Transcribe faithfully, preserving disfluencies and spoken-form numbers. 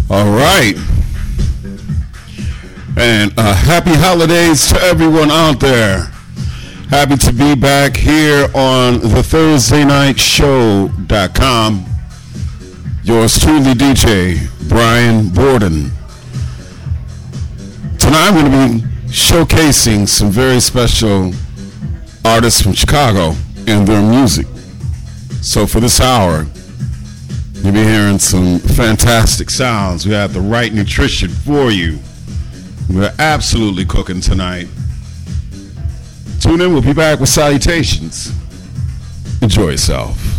All right. And uh, happy holidays to everyone out there. Happy to be back here on the Thursday Night Show dot com. Yours truly, D J Brian Borden. Tonight I'm going to be showcasing some very special artists from Chicago and their music. So for this hour, you'll be hearing some fantastic sounds. We have the right nutrition for you. We're absolutely cooking tonight. Tune in. We'll be back with salutations. Enjoy yourself.